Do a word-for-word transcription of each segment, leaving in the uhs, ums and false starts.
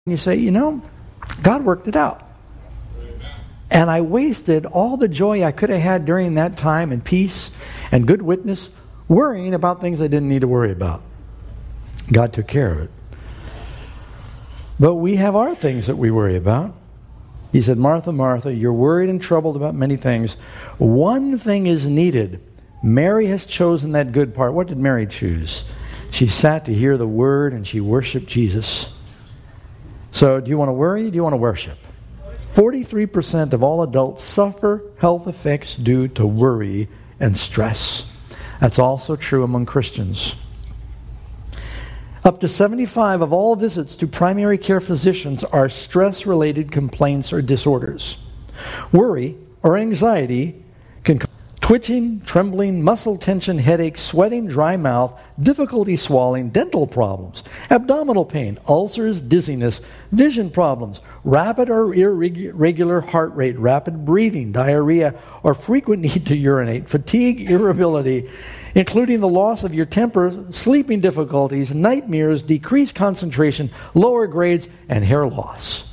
you say, you know, God worked it out. And I wasted all the joy I could have had during that time and peace and good witness worrying about things I didn't need to worry about. God took care of it. But we have our things that we worry about. He said, Martha, Martha, you're worried and troubled about many things. One thing is needed. Mary has chosen that good part. What did Mary choose? She sat to hear the word and she worshiped Jesus. So do you want to worry? Do you want to worship? forty-three percent of all adults suffer health effects due to worry and stress. That's also true among Christians. Up to seventy-five of all visits to primary care physicians are stress-related complaints or disorders. Worry or anxiety can cause twitching, trembling, muscle tension, headaches, sweating, dry mouth, difficulty swallowing, dental problems, abdominal pain, ulcers, dizziness, vision problems, rapid or irregular heart rate, rapid breathing, diarrhea, or frequent need to urinate, fatigue, irritability, including the loss of your temper, sleeping difficulties, nightmares, decreased concentration, lower grades, and hair loss.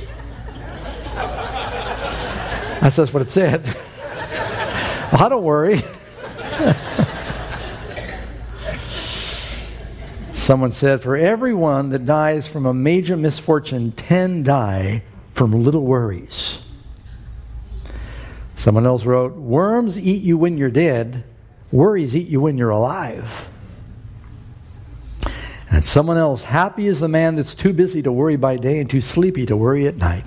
That's just what it said. Well, don't worry. Someone said, for everyone that dies from a major misfortune, ten die from little worries. Someone else wrote, worms eat you when you're dead, worries eat you when you're alive. And someone else, happy is the man that's too busy to worry by day and too sleepy to worry at night.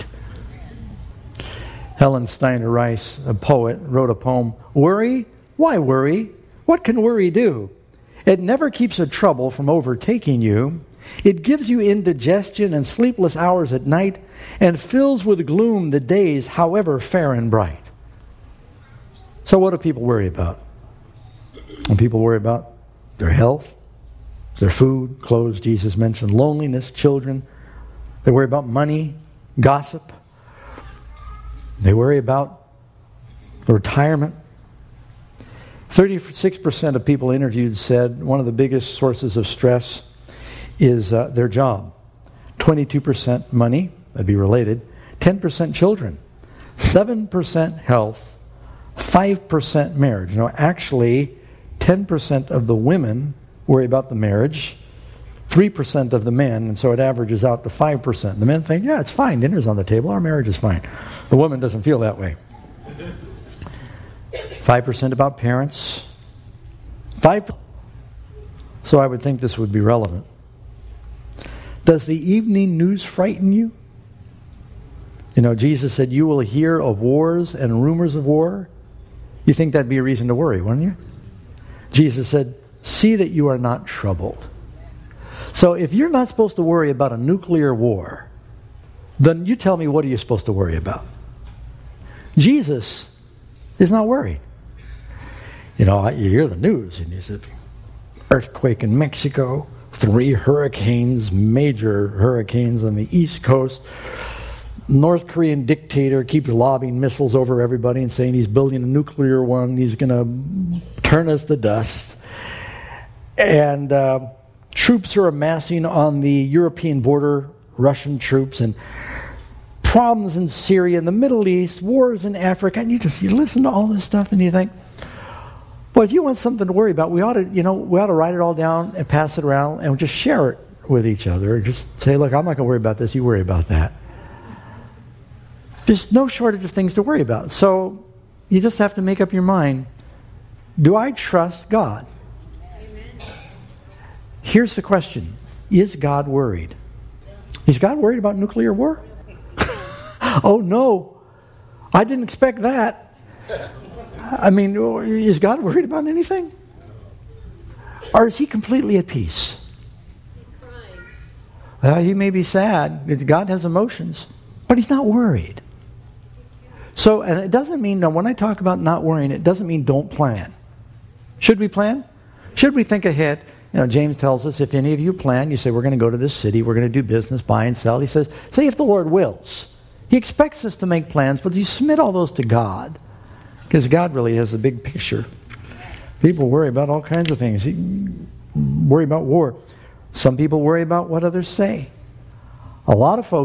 Helen Steiner Rice, a poet, wrote a poem, worry? Why worry? What can worry do? It never keeps a trouble from overtaking you. It gives you indigestion and sleepless hours at night and fills with gloom the days, however fair and bright. So what do people worry about? And people worry about their health, their food, clothes, Jesus mentioned, loneliness, children. They worry about money, gossip. They worry about retirement. thirty-six percent of people interviewed said one of the biggest sources of stress is uh, their job. twenty-two percent money, that'd be related. ten percent children. seven percent health. five percent marriage. You know, actually, ten percent of the women worry about the marriage. three percent of the men, and so it averages out to five percent. The men think, yeah, it's fine. Dinner's on the table. Our marriage is fine. The woman doesn't feel that way. five percent about parents. five percent. So I would think this would be relevant. Does the evening news frighten you? You know, Jesus said, you will hear of wars and rumors of war. You think that'd be a reason to worry, wouldn't you? Jesus said, see that you are not troubled. So if you're not supposed to worry about a nuclear war, then you tell me, what are you supposed to worry about? Jesus is not worried. You know, you hear the news, and he said, earthquake in Mexico, three hurricanes, major hurricanes on the East Coast. North Korean dictator keeps lobbing missiles over everybody and saying he's building a nuclear one. He's going to turn us to dust. And uh, troops are amassing on the European border, Russian troops, and problems in Syria and the Middle East, wars in Africa, and you just you listen to all this stuff and you think, well, if you want something to worry about, we ought to, you know, we ought to write it all down and pass it around and just share it with each other. Just say, look, I'm not going to worry about this, you worry about that. There's no shortage of things to worry about. So you just have to make up your mind, do I trust God? Here's the question. Is God worried? Is God worried about nuclear war? Oh, no. I didn't expect that. I mean, is God worried about anything? Or is he completely at peace? Well, he may be sad. God has emotions. But he's not worried. So, and it doesn't mean, now, when I talk about not worrying, it doesn't mean don't plan. Should we plan? Should we think ahead? You know, James tells us, if any of you plan, you say, we're going to go to this city, we're going to do business, buy and sell. He says, say if the Lord wills. He expects us to make plans, but you submit all those to God. Because God really has the big picture. People worry about all kinds of things. Worry about war. Some people worry about what others say. A lot of folks